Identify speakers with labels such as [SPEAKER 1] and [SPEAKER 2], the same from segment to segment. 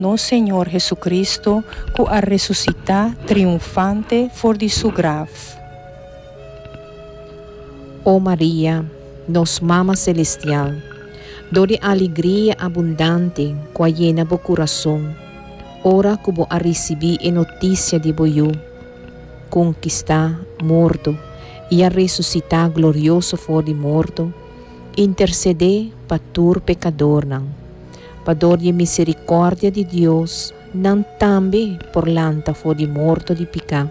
[SPEAKER 1] nosso Senhor Jesucristo, que a ressuscitar triunfante for de sua grave.
[SPEAKER 2] Ó Maria, nos Mama Celestial, dore alegria abundante com a llena bo coração, ora que bo a receber a notícia de boiú, conquistar morto e a ressuscitar glorioso for de morto, interceder para tur pecador não, para dor de misericórdia de Deus, não também por lanta for de morto de pecar,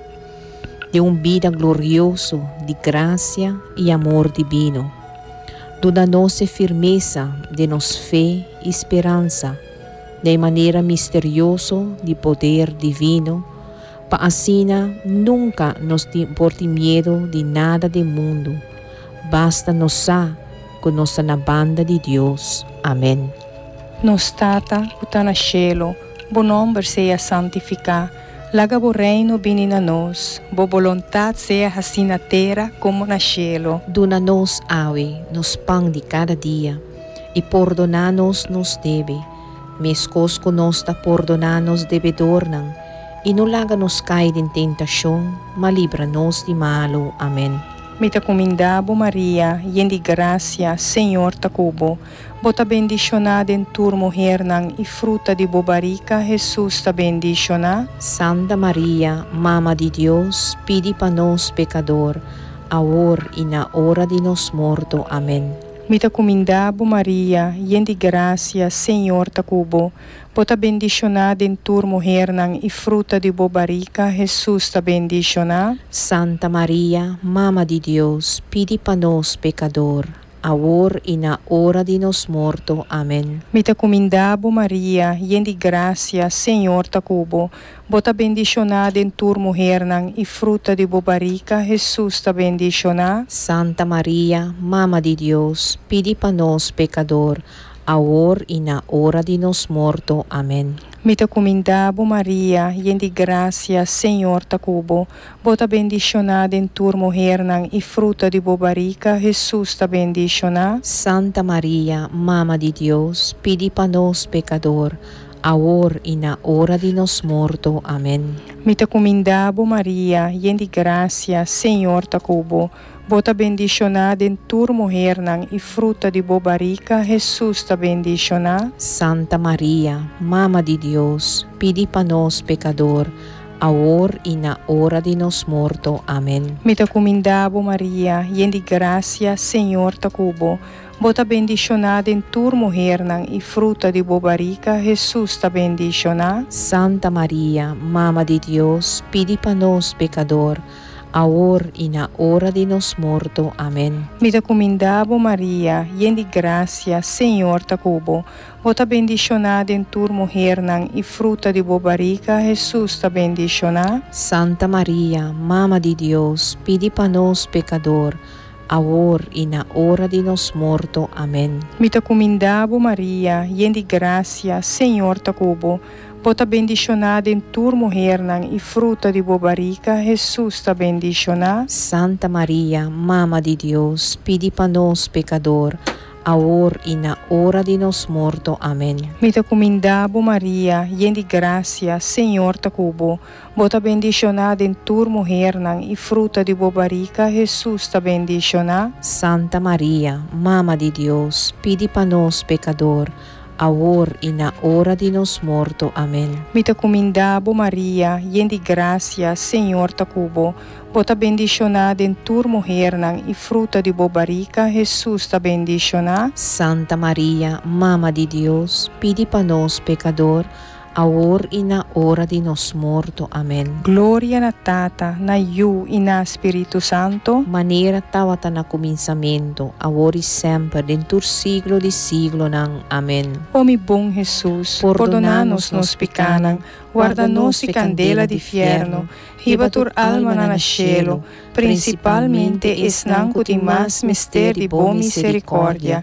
[SPEAKER 2] de vida glorioso de graça e amor divino. Dona nossa firmeza de nos fé e esperança, de maneira misteriosa de poder divino, para assim nunca nos por medo de nada do mundo. Basta nos sa com nossa na banda de Deus. Amém.
[SPEAKER 1] Nos Tata, que está no cielo, bom nome seja santificado. Laga bo reino vini na nós, bo vontade seja assim na terra como na cielo.
[SPEAKER 2] Dona nos ave, nos pão de cada dia, e perdona-nos nos deve, mescos conosco perdona-nos devedor não, e não laga nos cair em tentação, mas livra-nos de malo. Amém.
[SPEAKER 1] Mita comindabo Maria, yen de graça, Senhor ta cubo. Bota bendicionada em tur mulher nang e fruta de bobarica, Jesus ta bendicionada.
[SPEAKER 2] Santa Maria, Mama de Deus, pedi para nós pecador, agora e na hora de nos morto. Amém.
[SPEAKER 1] Mita comindabo Maria, yen de graça, Senhor ta cubo. Bota bendicionada em tur mulher nang e fruta de bobarica, Jesus ta bendicionada.
[SPEAKER 2] Santa Maria, Mama de Deus, pedi para nós pecador, agora e na hora de nos morto. Amém.
[SPEAKER 1] Mita comindabo Maria, yen de graça, Senhor ta cubo. Bota bendicionada em tur mulher nang e fruta de bobarica, Jesus ta bendicionada.
[SPEAKER 2] Santa Maria, Mama de Deus, pedi para nós pecador, agora e na hora de nos morto. Amém.
[SPEAKER 1] Mita comindabo Maria, yen de graça, Senhor ta cubo. Bota bendicionada em tur mulher nang e fruta de bobarica, Jesus ta bendicionada.
[SPEAKER 2] Santa Maria, Mama de Deus, pedi para nós pecador, agora e na hora de nos morto. Amém.
[SPEAKER 1] Mita comindabo Maria, yen de graça, Senhor ta cubo. Bota bendicionada em tur mulher nang e fruta de bobarica, Jesus ta bendicionada.
[SPEAKER 2] Santa Maria, Mama de Deus, pedi para nós pecador, agora e na hora de nos morto. Amém.
[SPEAKER 1] Mita comindabo Maria, yen de graça, Senhor ta cubo. Bota bendicionada em tur mulher nang e fruta de bobarica, Jesus ta bendicionada.
[SPEAKER 2] Santa Maria, Mama de Deus, pedi para nós pecador, agora e na hora de nos morto. Amém.
[SPEAKER 1] Mita comindabo Maria, yen de graça, Senhor ta cubo. Bota bendicionada em tur mulher nang e fruta de bobarica, Jesus ta bendicionada.
[SPEAKER 2] Santa Maria, Mama de Deus, pedi para nós pecador, agora e na hora de nos morto. Amém.
[SPEAKER 1] Mita comindabo Maria, yen de graça, Senhor ta cubo. Bota bendicionada em tur mulher nang e fruta de bobarica, Jesus ta bendicionada.
[SPEAKER 2] Santa Maria, Mama de Deus, pedi para nós pecador, agora e na hora de nos morto. Amém.
[SPEAKER 1] Mita comindabo Maria, yen de graça, Senhor ta cubo. Bota bendicionada em tur mulher nang e fruta de bobarica, Jesus ta bendicionada.
[SPEAKER 2] Santa Maria, Mama de Deus, pedi para nós pecador, agora e na hora de nos morto. Amém.
[SPEAKER 1] Mita comindabo Maria, yen de graça, Senhor ta cubo. Bota bendicionada em tur mulher nang e fruta de bobarica, Jesus ta bendicionada.
[SPEAKER 2] Santa Maria, Mama de Deus, pedi para nós pecador, agora e na hora de nos morto. Amém.
[SPEAKER 1] Glória na Tata, na Iu e na Espírito Santo.
[SPEAKER 2] Maneira tawata na começamento, agora e sempre, dentro siglo de siglo nang. Amém.
[SPEAKER 1] Ó mi bom Jesus, perdona-nos nos pecanan, guarda-nos de candela de fierno, riba tur alma na cielo, principalmente esnan que mais mister de boa misericórdia.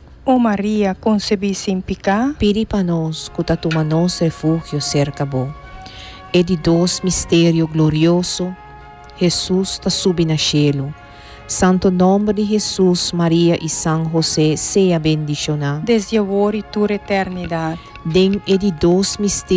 [SPEAKER 1] Ó Maria, concebi sem pecado,
[SPEAKER 2] pedi para nós que toma nos refúgio cerca bo. E de dois mistérios glorioso, Jesus está subindo no cielo. Santo nome de Jesus, Maria e São José, seja bendicionado.
[SPEAKER 1] desde agora e toda eternidade.
[SPEAKER 2] Den e de dos mistérios